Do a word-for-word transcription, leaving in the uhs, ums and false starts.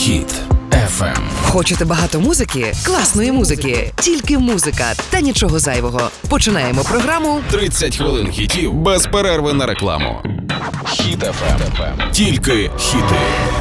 Хіт еф ем. Хочете багато музики? Класної музики. Тільки музика та нічого зайвого. Починаємо програму тридцять хвилин хітів без перерви на рекламу. Хіт еф ем. Тільки хіти.